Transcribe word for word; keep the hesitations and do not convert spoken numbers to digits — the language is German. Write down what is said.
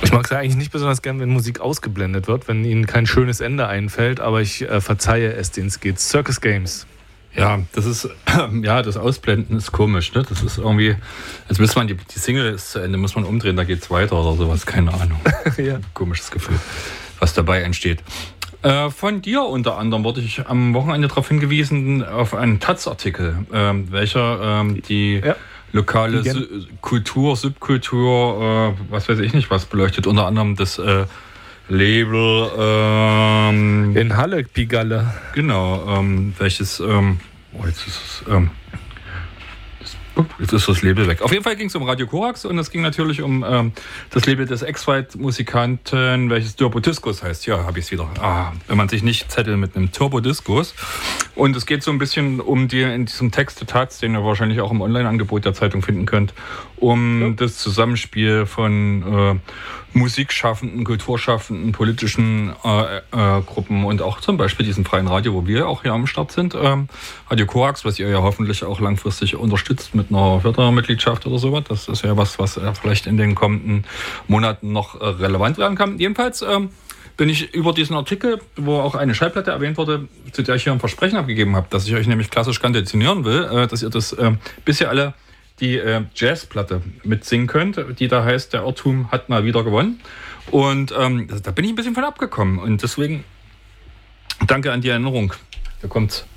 Ich mag es ja eigentlich nicht besonders gern, wenn Musik ausgeblendet wird, wenn ihnen kein schönes Ende einfällt, aber ich äh, verzeihe es, denen es geht. Circus Games. Ja, das ist, ja, das Ausblenden ist komisch, ne? Das ist irgendwie, als müsste man, die, die Single ist zu Ende, muss man umdrehen, da geht's weiter oder sowas, keine Ahnung. Ja. Komisches Gefühl, was dabei entsteht. Äh, von dir unter anderem wurde ich am Wochenende darauf hingewiesen, auf einen Taz-Artikel, ähm, welcher ähm, die ja. lokale Su- Kultur, Subkultur, äh, was weiß ich nicht, was beleuchtet, unter anderem das äh, Label ähm, in Halle, Pigalle. Genau, ähm, welches, ähm, oh, jetzt ist es, ähm, Jetzt ist das Label weg. Auf jeden Fall ging es um Radio Korax und es ging natürlich um ähm, das Label des Ex-Fight-Musikanten, welches Turbodiscos heißt. Ja, habe ich es wieder. Ah, wenn man sich nicht zettelt mit einem Turbodiscos. Und es geht so ein bisschen um die, in diesem Text der Taz, den ihr wahrscheinlich auch im Online-Angebot der Zeitung finden könnt, um ja. das Zusammenspiel von äh, Musikschaffenden, Kulturschaffenden, politischen äh, äh, Gruppen und auch zum Beispiel diesem freien Radio, wo wir auch hier am Start sind. Ähm, Radio Korax, was ihr ja hoffentlich auch langfristig unterstützt mit einer Fördermitgliedschaft oder sowas. Das ist ja was, was äh, vielleicht in den kommenden Monaten noch äh, relevant werden kann. Jedenfalls ähm, bin ich über diesen Artikel, wo auch eine Schallplatte erwähnt wurde, zu der ich hier ein Versprechen abgegeben habe, dass ich euch nämlich klassisch konditionieren will, äh, dass ihr das äh, bisher alle die äh, Jazzplatte mitsingen könnt, die da heißt, der Irrtum hat mal wieder gewonnen. Und ähm, da bin ich ein bisschen von abgekommen. Und deswegen danke an die Erinnerung. Da kommt's.